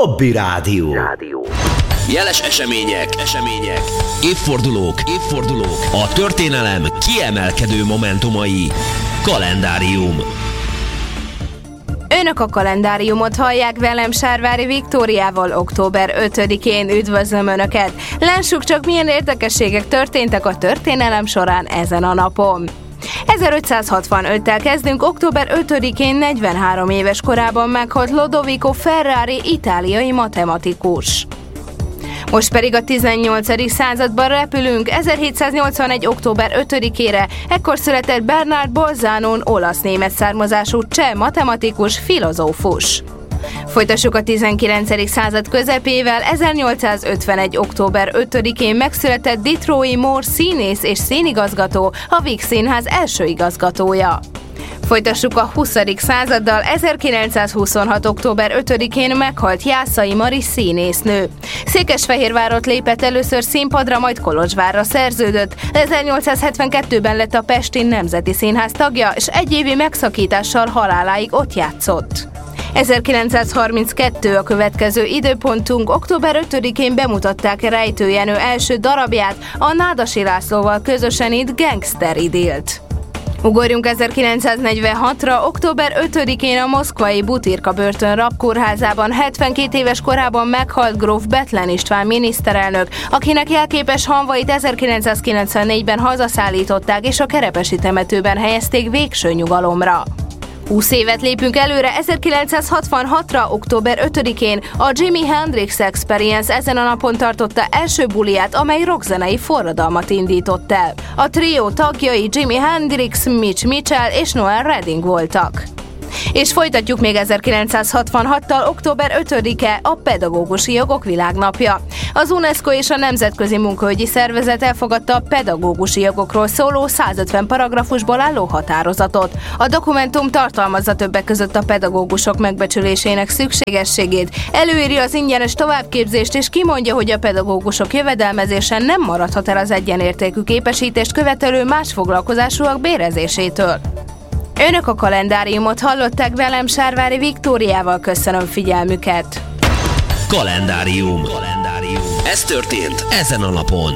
Hobby Rádió. Jeles események, évfordulók, a történelem kiemelkedő momentumai. Kalendárium. Önök a kalendáriumot hallják, velem Sárvári Viktóriával október 5-én. Üdvözlöm Önöket! Lássuk csak, milyen érdekességek történtek a történelem során ezen a napon. 1565-tel kezdünk. Október 5-én 43 éves korában meghalt Lodovico Ferrari, itáliai matematikus. Most pedig a 18. században repülünk, 1781. október 5-ére, ekkor született Bernard Bolzanon, olasz-német származású cseh matematikus, filozófus. Folytassuk a 19. század közepével, 1851. október 5-én megszületett Detroit Moore színész és színigazgató, a Víg Színház első igazgatója. Folytassuk a 20. századdal, 1926. október 5-én meghalt Jászai Mari színésznő. Székesfehérvárot lépett először színpadra, majd Kolozsvárra szerződött. 1872-ben lett a Pesti Nemzeti Színház tagja, és egy évi megszakítással haláláig ott játszott. 1932 a következő időpontunk, október 5-én bemutatták Rejtő Jenő első darabját, a Nádasi Lászlóval közösen itt Gangster Idilt. Ugorjunk 1946-ra, október 5-én a moszkvai Butyrka börtön rabkórházában 72 éves korában meghalt gróf Bethlen István miniszterelnök, akinek jelképes hamvait 1994-ben hazaszállították és a Kerepesi temetőben helyezték végső nyugalomra. 20 évet lépünk előre, 1966-ra, október 5-én a Jimi Hendrix Experience ezen a napon tartotta első buliját, amely rockzenei forradalmat indított el. A trió tagjai Jimi Hendrix, Mitch Mitchell és Noel Redding voltak. És folytatjuk még 1966-tal, október 5-e a Pedagógusi Jogok Világnapja. Az UNESCO és a Nemzetközi Munkaügyi Szervezet elfogadta a pedagógusi jogokról szóló 150 paragrafusból álló határozatot. A dokumentum tartalmazza többek között a pedagógusok megbecsülésének szükségességét, előírja az ingyenes továbbképzést és kimondja, hogy a pedagógusok jövedelmezése nem maradhat el az egyenértékű képesítést követelő más foglalkozásúak bérezésétől. Önök a kalendáriumot hallották, velem Sárvári Viktóriával, köszönöm figyelmüket. Kalendárium. Ez történt ezen a napon.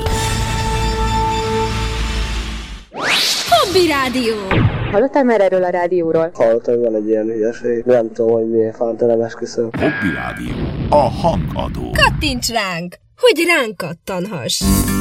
Hobby Rádió. Hallottál már erről a rádióról? Hallottam, van egy ilyen hülyeség. Nem tudom, hogy milyen fánta nem esküszöm. Hobby Rádió. A hangadó. Kattints ránk, hogy ránk kattanhass.